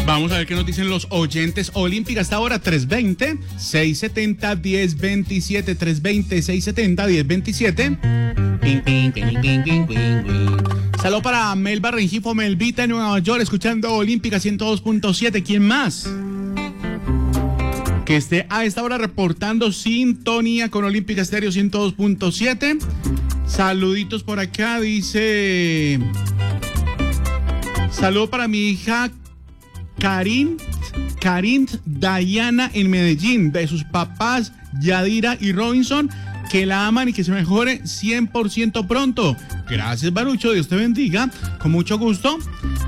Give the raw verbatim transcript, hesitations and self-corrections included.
Vamos a ver qué nos dicen los oyentes olímpicos hasta ahora. tres veinte, seiscientos setenta, diez veintisiete. tres veinte, seiscientos setenta, diez veintisiete. Saludos para Melba Rengifo, Melvita en Nueva York, escuchando Olímpica ciento dos punto siete. ¿Quién más? Que esté a esta hora reportando sintonía con Olímpica Estéreo ciento dos punto siete. Saluditos por acá, dice... Saludo para mi hija Karin, Karin Dayana en Medellín, de sus papás Yadira y Robinson, que la aman y que se mejore cien por ciento pronto. Gracias, Barucho, Dios te bendiga, con mucho gusto.